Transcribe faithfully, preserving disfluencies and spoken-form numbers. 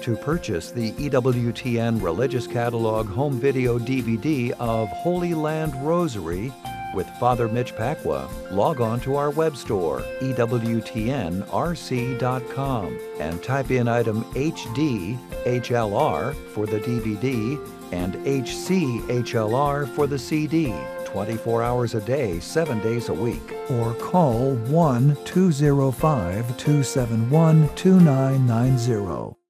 To purchase the E W T N Religious Catalog home video D V D of Holy Land Rosary with Father Mitch Pacwa, log on to our web store, E W T N R C dot com, and type in item H D H L R for the D V D and H C H L R for the C D, twenty-four hours a day, seven days a week. Or call one two zero five, two seven one, two nine nine zero.